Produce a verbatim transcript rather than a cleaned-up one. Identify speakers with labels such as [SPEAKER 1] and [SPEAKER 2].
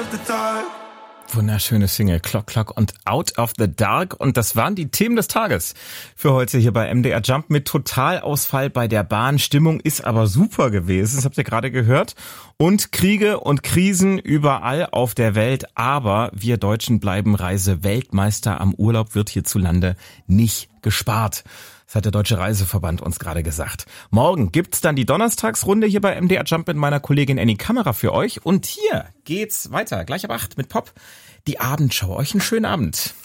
[SPEAKER 1] of the dark.
[SPEAKER 2] Wunderschöne Single, Clock Clock und Out of the Dark. Und das waren die Themen des Tages für heute hier bei M D R Jump mit Totalausfall bei der Bahn. Stimmung ist aber super gewesen, das habt ihr gerade gehört. Und Kriege und Krisen überall auf der Welt. Aber wir Deutschen bleiben Reise-Weltmeister. Am Urlaub wird hierzulande nicht gespart. Das hat der Deutsche Reiseverband uns gerade gesagt. Morgen gibt's dann die Donnerstagsrunde hier bei M D R Jump mit meiner Kollegin Annie Kamera für euch. Und hier geht's weiter, gleich ab acht mit Pop. Die Abendschau. Euch einen schönen Abend.